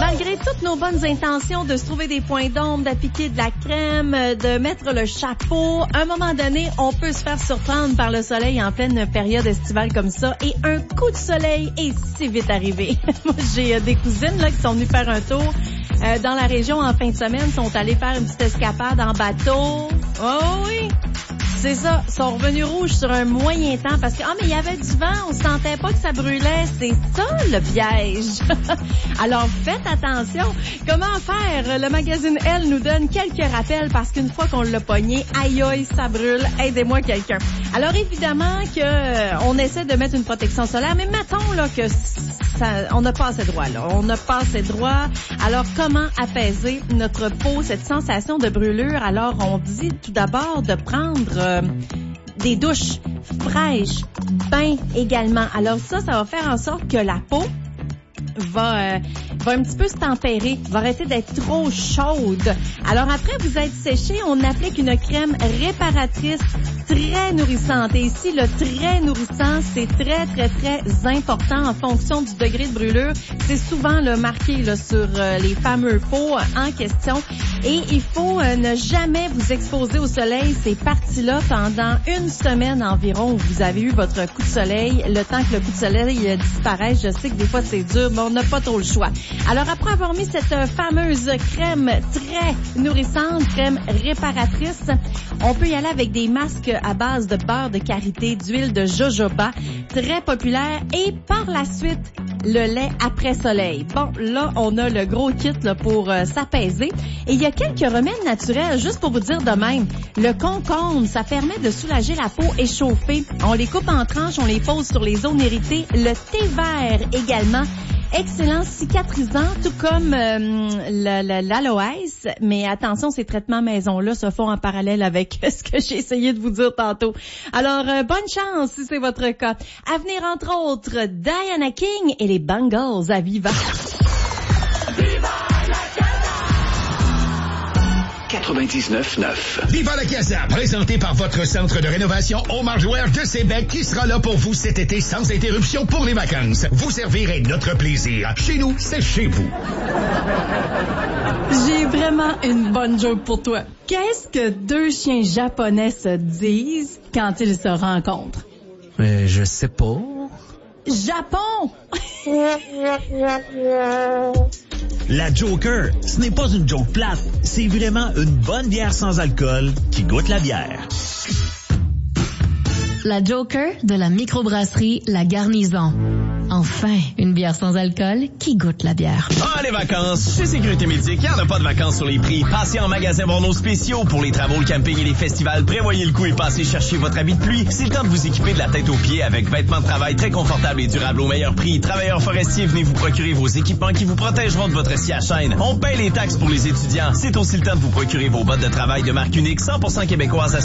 Malgré toutes nos bonnes intentions de se trouver des points d'ombre, d'appliquer de la crème, de mettre le chapeau, à un moment donné, on peut se faire surprendre par le soleil en pleine période estivale comme ça et un coup de soleil est si vite arrivé. Moi, j'ai des cousines là qui sont venues faire un tour dans la région en fin de semaine, sont allées faire une petite escapade en bateau. Oh oui! C'est ça, ils sont revenus rouges sur un moyen temps parce que, mais il y avait du vent, on sentait pas que ça brûlait. C'est ça, le piège. Alors, faites attention. Comment faire? Le magazine Elle nous donne quelques rappels parce qu'une fois qu'on l'a pogné, aïe aïe, ça brûle. Aidez-moi quelqu'un. Alors, évidemment que on essaie de mettre une protection solaire, mais mettons là que on n'a pas assez droit, là. On n'a pas assez droit. Alors, comment apaiser notre peau, cette sensation de brûlure? Alors, on dit tout d'abord de prendre des douches fraîches, bains également. Alors ça va faire en sorte que la peau va un petit peu se tempérer, va arrêter d'être trop chaude. Alors après vous êtes séché, on applique une crème réparatrice très nourrissante. Et ici, le très nourrissant, c'est très, très, très important en fonction du degré de brûlure. C'est souvent marqué sur les fameux pots en question. Et il faut ne jamais vous exposer au soleil ces parties-là pendant une semaine environ où vous avez eu votre coup de soleil. Le temps que le coup de soleil disparaisse, je sais que des fois c'est dur, mais on n'a pas trop le choix. Alors après avoir mis cette fameuse crème très nourrissante, crème réparatrice, on peut y aller avec des masques à base de beurre de karité, d'huile de jojoba, très populaire, et par la suite, le lait après soleil. Bon, là, on a le gros kit là, pour s'apaiser. Et il y a quelques remèdes naturels, juste pour vous dire de même. Le concombre, ça permet de soulager la peau échauffée. On les coupe en tranches, on les pose sur les zones irritées. Le thé vert également. Excellent cicatrisant, tout comme l'aloès. Mais attention, ces traitements maison-là se font en parallèle avec ce que j'ai essayé de vous dire tantôt. Alors, bonne chance si c'est votre cas. À venir, entre autres, Diana King et les Bengals à Viva. Viva la Casa! 99.9. Viva la Casa, présenté par votre centre de rénovation Omar Jouer de Sébec qui sera là pour vous cet été sans interruption pour les vacances. Vous servirez notre plaisir. Chez nous, c'est chez vous. J'ai vraiment une bonne joke pour toi. Qu'est-ce que deux chiens japonais se disent quand ils se rencontrent? Je sais pas. Japon! La Joker, ce n'est pas une joke plate, c'est vraiment une bonne bière sans alcool qui goûte la bière. La Joker de la microbrasserie La Garnison. Enfin, une bière sans alcool qui goûte la bière. Ah, les vacances! Chez Sécurité Médic, il n'y en a pas de vacances sur les prix. Passez en magasin voir nos spéciaux pour les travaux, le camping et les festivals. Prévoyez le coup et passez chercher votre habit de pluie. C'est le temps de vous équiper de la tête aux pieds avec vêtements de travail très confortables et durables au meilleur prix. Travailleurs forestiers, venez vous procurer vos équipements qui vous protégeront de votre scie à chaîne. On paie les taxes pour les étudiants. C'est aussi le temps de vous procurer vos bottes de travail de marque unique 100% québécoise à